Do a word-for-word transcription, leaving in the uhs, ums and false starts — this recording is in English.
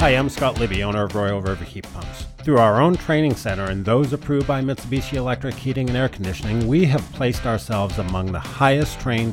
Hi, I'm Scott Libby, owner of Royal River Heat Pumps. Through our own training center and those approved by Mitsubishi Electric Heating and Air Conditioning, we have placed ourselves among the highest trained